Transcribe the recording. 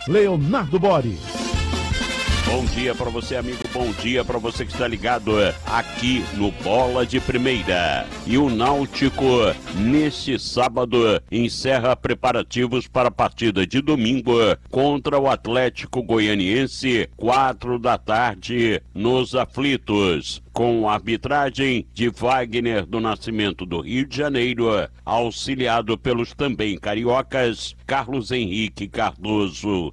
Leonardo Bori. Bom dia para você, amigo. Bom dia para você que está ligado aqui no Bola de Primeira. E o Náutico, neste sábado, encerra preparativos para a partida de domingo contra o Atlético Goianiense, 4 da tarde, nos Aflitos. Com a arbitragem de Wagner do Nascimento do Rio de Janeiro, auxiliado pelos também cariocas Carlos Henrique Cardoso